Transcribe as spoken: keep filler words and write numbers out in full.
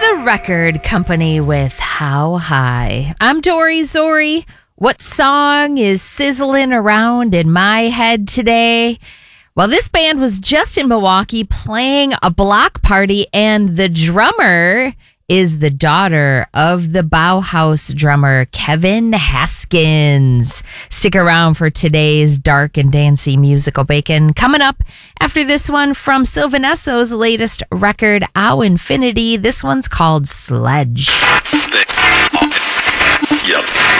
The Record Company with How High. I'm Dory Zori. What song is sizzling around in my head today? Well, this band was just in Milwaukee playing a block party, and the drummer is the daughter of the Bauhaus drummer, Kevin Haskins. Stick around for today's dark and dancey musical bacon. Coming up after this one from Sylvan Esso's latest record, Ow Infinity. This one's called Sledge. Yep.